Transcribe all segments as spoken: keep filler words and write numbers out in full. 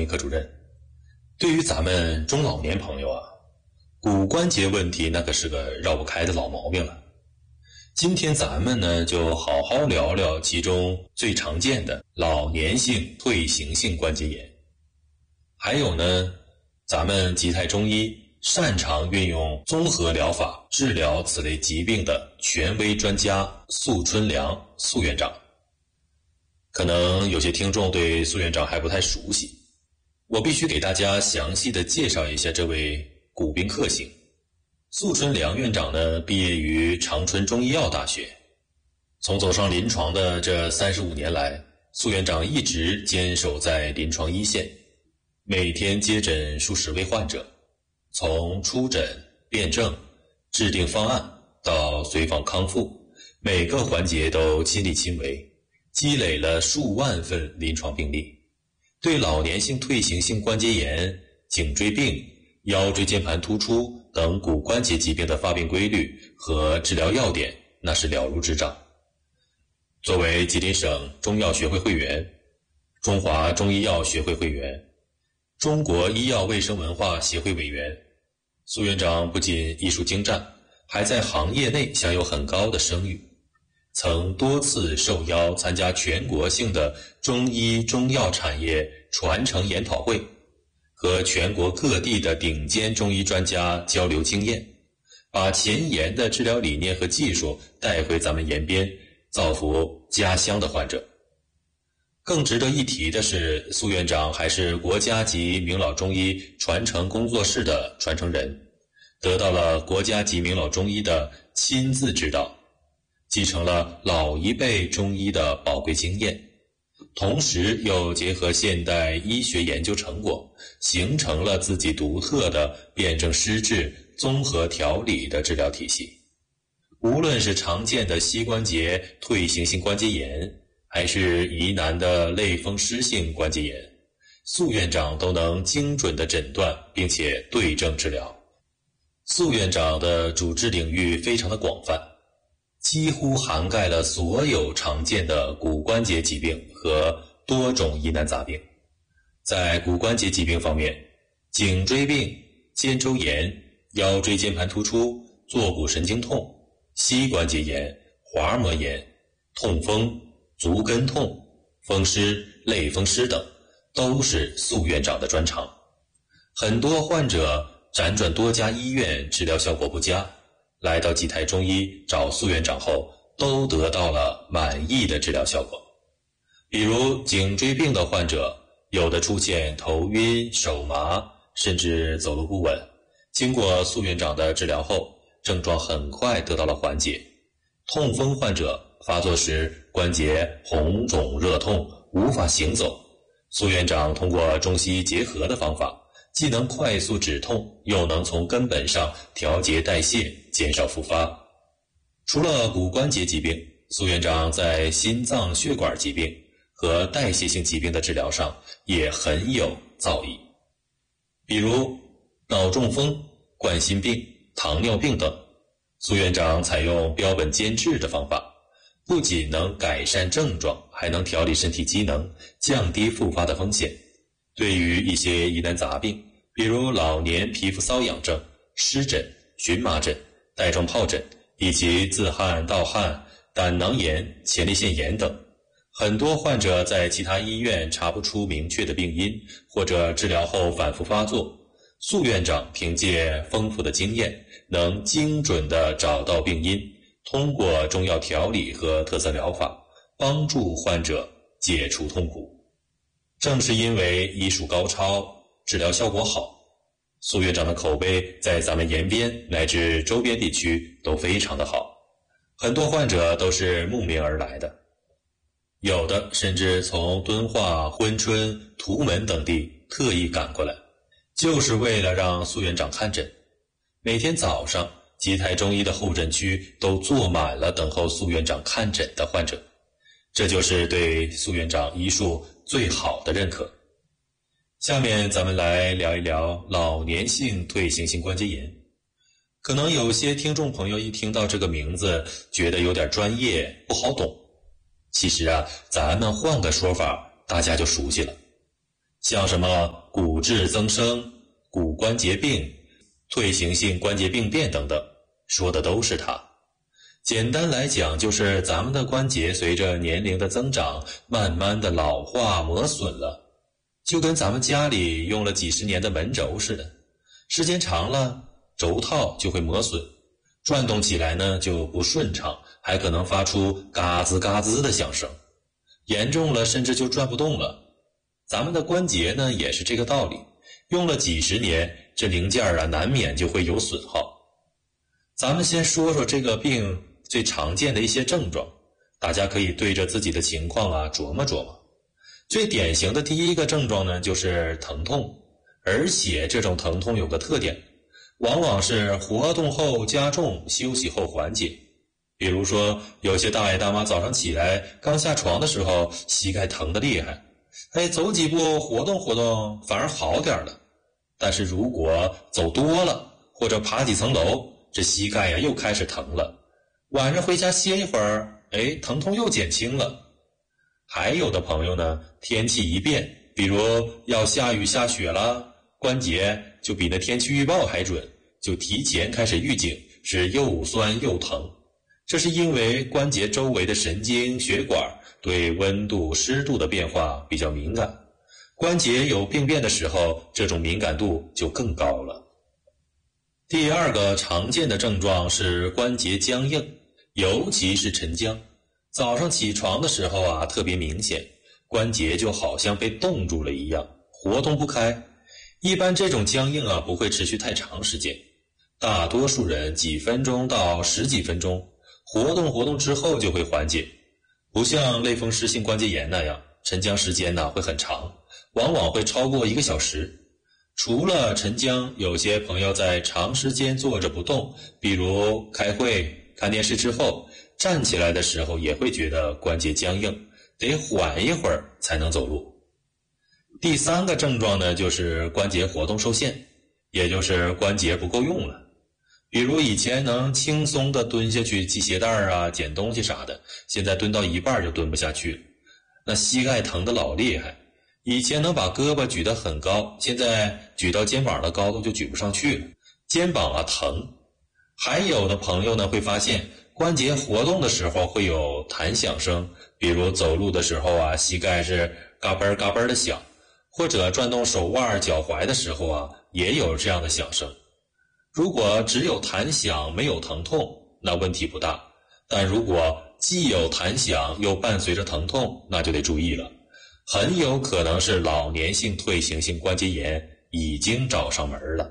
医科主任。对于咱们中老年朋友啊，骨关节问题那可是个绕不开的老毛病了。今天咱们呢就好好聊聊其中最常见的老年性退行性关节炎。还有呢，咱们吉泰中医擅长运用综合疗法治疗此类疾病的权威专家宿春良宿院长。可能有些听众对宿院长还不太熟悉，我必须给大家详细的介绍一下这位古宾克星。宿春良院长呢，毕业于长春中医药大学。从走上临床的这三十五年来，宿院长一直坚守在临床一线，每天接诊数十位患者，从出诊、辩证、制定方案到随访康复，每个环节都亲力亲为，积累了数万份临床病例，对老年性退行性关节炎、颈椎病、腰椎间盘突出等骨关节疾病的发病规律和治疗要点那是了如指掌。作为吉林省中药学会会员、中华中医药学会会员、中国医药卫生文化协会委员，宿院长不仅医术精湛，还在行业内享有很高的声誉，曾多次受邀参加全国性的中医中药产业传承研讨会，和全国各地的顶尖中医专家交流经验，把前沿的治疗理念和技术带回咱们延边，造福家乡的患者。更值得一提的是，宿院长还是国家级名老中医传承工作室的传承人，得到了国家级名老中医的亲自指导，继承了老一辈中医的宝贵经验，同时又结合现代医学研究成果，形成了自己独特的辨证施治、综合调理的治疗体系。无论是常见的膝关节退行性关节炎，还是疑难的类风湿性关节炎，宿院长都能精准地诊断并且对症治疗。宿院长的主治领域非常的广泛，几乎涵盖了所有常见的骨关节疾病和多种疑难杂病。在骨关节疾病方面，颈椎病、肩周炎、腰椎间盘突出、坐骨神经痛、膝关节炎、滑膜炎、痛风、足跟痛、风湿、类风湿等，都是宿院长的专长。很多患者辗转多家医院治疗效果不佳，来到吉泰中医找宿院长后，都得到了满意的治疗效果。比如颈椎病的患者，有的出现头晕、手麻，甚至走路不稳，经过宿院长的治疗后，症状很快得到了缓解。痛风患者发作时关节红肿热痛，无法行走，宿院长通过中西结合的方法，既能快速止痛，又能从根本上调节代谢，减少复发。除了骨关节疾病，宿院长在心脏血管疾病和代谢性疾病的治疗上也很有造诣。比如脑中风、冠心病、糖尿病等，宿院长采用标本兼治的方法，不仅能改善症状，还能调理身体机能，降低复发的风险。对于一些疑难杂病，比如老年皮肤瘙痒症、湿疹、荨麻疹、带状疱疹，以及自汗、盗汗、胆囊炎、前列腺炎等，很多患者在其他医院查不出明确的病因，或者治疗后反复发作，宿院长凭借丰富的经验，能精准地找到病因，通过中药调理和特色疗法，帮助患者解除痛苦。正是因为医术高超，治疗效果好，宿院长的口碑在咱们延边乃至周边地区都非常的好，很多患者都是慕名而来的，有的甚至从敦化、珲春、图门等地特意赶过来，就是为了让宿院长看诊。每天早上，吉泰中医的候诊区都坐满了等候宿院长看诊的患者，这就是对宿院长医术最好的认可。下面咱们来聊一聊老年性退行性关节炎。可能有些听众朋友一听到这个名字，觉得有点专业，不好懂。其实啊，咱们换个说法，大家就熟悉了。 像什么骨质增生、骨关节病、退行性关节病变等等，说的都是它。简单来讲，就是咱们的关节随着年龄的增长，慢慢的老化磨损了，就跟咱们家里用了几十年的门轴似的，时间长了，轴套就会磨损，转动起来呢就不顺畅，还可能发出嘎吱嘎吱的响声，严重了甚至就转不动了。咱们的关节呢也是这个道理，用了几十年，这零件啊难免就会有损耗。咱们先说说这个病最常见的一些症状，大家可以对着自己的情况啊琢磨琢磨。最典型的第一个症状呢就是疼痛，而且这种疼痛有个特点，往往是活动后加重，休息后缓解。比如说有些大爷大妈早上起来刚下床的时候膝盖疼得厉害，哎，走几步活动活动反而好点了。但是如果走多了或者爬几层楼，这膝盖呀又开始疼了。晚上回家歇一会儿，哎，疼痛又减轻了。还有的朋友呢，天气一变，比如要下雨下雪了，关节就比那天气预报还准，就提前开始预警，是又酸又疼。这是因为关节周围的神经血管对温度湿度的变化比较敏感，关节有病变的时候，这种敏感度就更高了。第二个常见的症状是关节僵硬，尤其是晨僵。早上起床的时候啊，特别明显，关节就好像被冻住了一样，活动不开。一般这种僵硬啊不会持续太长时间，大多数人几分钟到十几分钟，活动活动之后就会缓解。不像类风湿性关节炎那样，晨僵时间呢会很长，往往会超过一个小时。除了晨僵，有些朋友在长时间坐着不动，比如开会、看电视之后，站起来的时候也会觉得关节僵硬，得缓一会儿才能走路。第三个症状呢，就是关节活动受限，也就是关节不够用了。比如以前能轻松地蹲下去系鞋带啊、捡东西啥的，现在蹲到一半就蹲不下去了，那膝盖疼得老厉害。以前能把胳膊举得很高，现在举到肩膀的高度就举不上去了，肩膀啊疼。还有的朋友呢会发现关节活动的时候会有弹响声，比如走路的时候啊，膝盖是嘎嘣嘎嘣的响，或者转动手腕脚踝的时候啊，也有这样的响声。如果只有弹响没有疼痛，那问题不大，但如果既有弹响又伴随着疼痛，那就得注意了，很有可能是老年性退行性关节炎已经找上门了。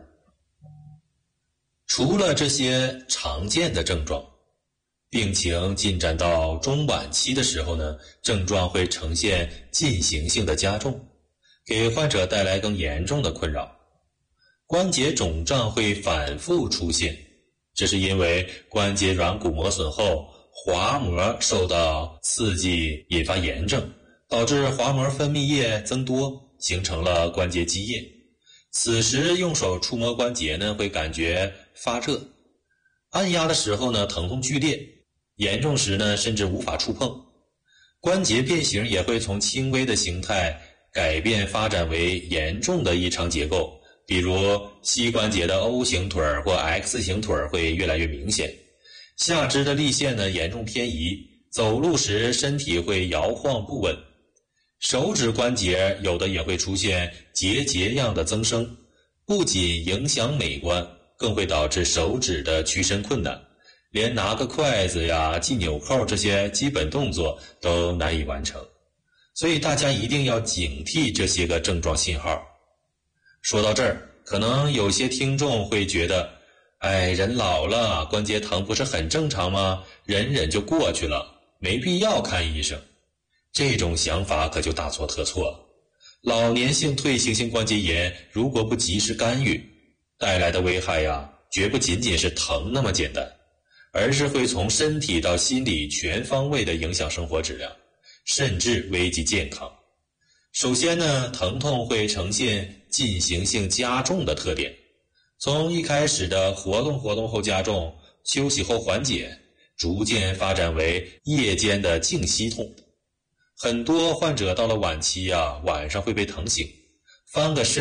除了这些常见的症状，病情进展到中晚期的时候呢，症状会呈现进行性的加重，给患者带来更严重的困扰。关节肿胀会反复出现，这是因为关节软骨磨损后，滑膜受到刺激引发炎症，导致滑膜分泌液增多，形成了关节积液。此时用手触摸关节呢，会感觉发热，按压的时候呢，疼痛剧烈，严重时呢，甚至无法触碰。关节变形也会从轻微的形态改变发展为严重的异常结构，比如膝关节的 O 型腿或 X 型腿会越来越明显，下肢的力线呢严重偏移，走路时身体会摇晃不稳。手指关节有的也会出现结节样的增生，不仅影响美观，更会导致手指的屈伸困难，连拿个筷子呀、系纽扣这些基本动作都难以完成。所以大家一定要警惕这些个症状信号。说到这儿，可能有些听众会觉得，哎，人老了，关节疼不是很正常吗？忍忍就过去了，没必要看医生。这种想法可就大错特错了。老年性退行性关节炎如果不及时干预，带来的危害呀，绝不仅仅是疼那么简单，而是会从身体到心理全方位的影响生活质量，甚至危及健康。首先呢，疼痛会呈现进行性加重的特点，从一开始的活动活动后加重，休息后缓解，逐渐发展为夜间的静息痛。很多患者到了晚期啊，晚上会被疼醒， 翻个身。